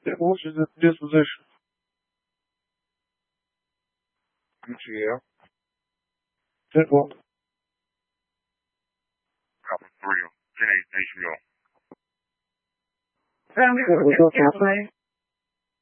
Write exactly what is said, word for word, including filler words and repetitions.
What's your disposition? M T L. Ten four. Copy three. ten eight H V O. Family, what's your cafe?